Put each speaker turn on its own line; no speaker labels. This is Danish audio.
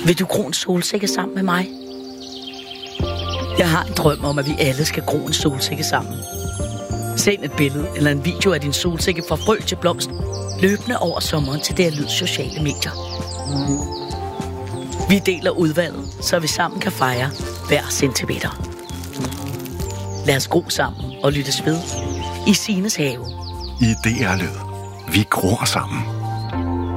Vil du gro en solsikke sammen med mig? Jeg har en drøm om, at vi alle skal gro en solsikke sammen. Send et billede eller en video af din solsikke fra frø til blomst, løbende over sommeren til DR Lyds sociale medier. Vi deler udvalget, så vi sammen kan fejre hver centimeter. Lad os gro sammen og lyttes ved i Signes have.
I DR Lyd. Vi gror sammen.